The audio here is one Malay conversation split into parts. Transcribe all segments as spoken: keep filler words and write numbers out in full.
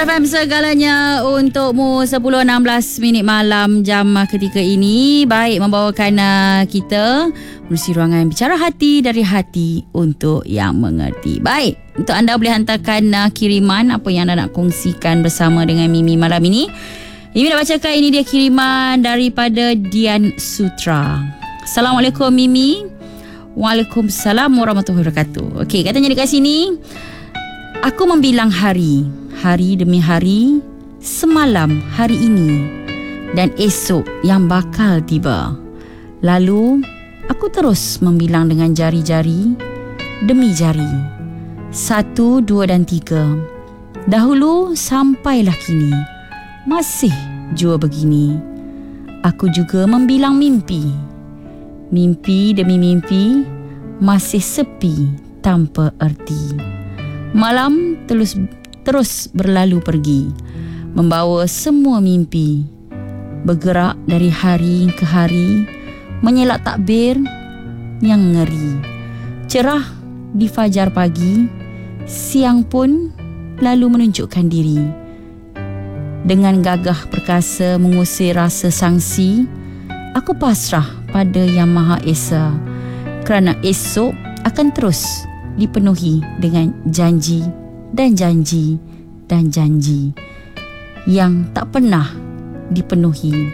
Metro F M segalanya untukmu. Sepuluh enam belas minit malam jam ketika ini. Baik, membawakan uh, kita menerusi ruangan bicara hati dari hati untuk yang mengerti. Baik, untuk anda boleh hantarkan uh, kiriman apa yang anda nak kongsikan bersama dengan Mimi malam ini. Mimi nak bacakan, ini dia kiriman daripada Dian Sutra. Assalamualaikum Mimi. Waalaikumsalam warahmatullahi wabarakatuh. Okey, katanya dekat sini, aku membilang hari, hari demi hari, semalam hari ini dan esok yang bakal tiba. Lalu aku terus membilang dengan jari-jari demi jari. Satu, dua dan tiga. Dahulu sampailah kini, masih jua begini. Aku juga membilang mimpi. Mimpi demi mimpi masih sepi tanpa erti. Malam terus terus berlalu pergi, membawa semua mimpi. Bergerak dari hari ke hari, menyelak takbir yang ngeri. Cerah di fajar pagi, siang pun lalu menunjukkan diri. Dengan gagah perkasa mengusir rasa sangsi, aku pasrah pada Yang Maha Esa, kerana esok akan terus dipenuhi dengan janji dan janji dan janji yang tak pernah dipenuhi.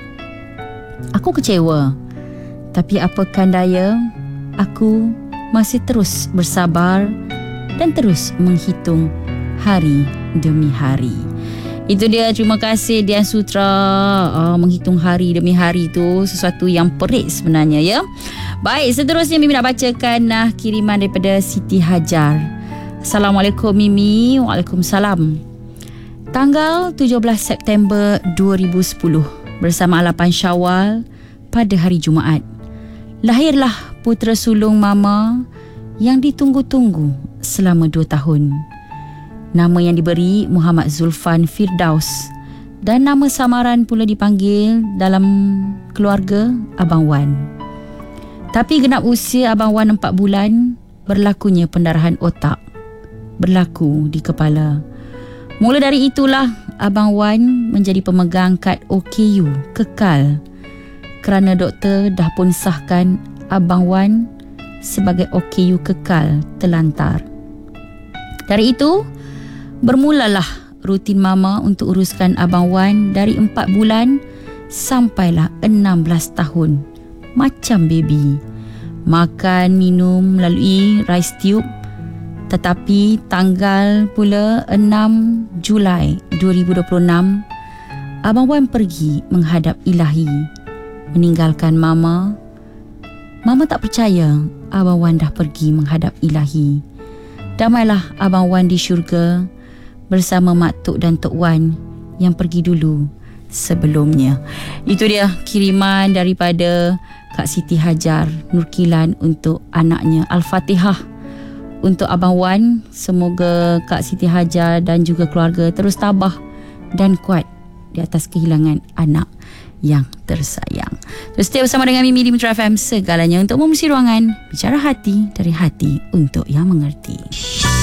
Aku kecewa, tapi apakan daya, aku masih terus bersabar dan terus menghitung hari demi hari. Itu dia, terima kasih Dian Sutra. uh, Menghitung hari demi hari tu sesuatu yang perik sebenarnya, ya. Baik, seterusnya Mimi nak bacakan uh, kiriman daripada Siti Hajar. Assalamualaikum Mimi. Waalaikumsalam. Tanggal tujuh belas September dua ribu sepuluh, bersama lapan Syawal pada hari Jumaat, lahirlah putera sulung Mama yang ditunggu-tunggu selama dua tahun. Nama yang diberi Muhammad Zulfan Firdaus, dan nama samaran pula dipanggil dalam keluarga Abang Wan. Tapi genap usia Abang Wan empat bulan, berlakunya pendarahan otak berlaku di kepala. Mula dari itulah Abang Wan menjadi pemegang kad O K U kekal, kerana doktor dah pun sahkan Abang Wan sebagai O K U kekal terlantar. Dari itu, bermulalah rutin Mama untuk uruskan Abang Wan dari empat bulan sampailah enam belas tahun, macam baby. Makan, minum melalui rice tube. Tetapi tanggal pula enam Julai dua ribu dua puluh enam, Abang Wan pergi menghadap Ilahi, meninggalkan Mama. Mama tak percaya Abang Wan dah pergi menghadap Ilahi. Damailah Abang Wan di syurga bersama Mak Tok dan Tok Wan yang pergi dulu sebelumnya. Itu dia kiriman daripada Kak Siti Hajar Nurkilan untuk anaknya. Al-Fatihah untuk Abang Wan. Semoga Kak Siti Hajar dan juga keluarga terus tabah dan kuat di atas kehilangan anak yang tersayang. Terus stay bersama dengan Mimi di Metro F M, segalanya untuk memenuhi ruangan bicara hati dari hati untuk yang mengerti.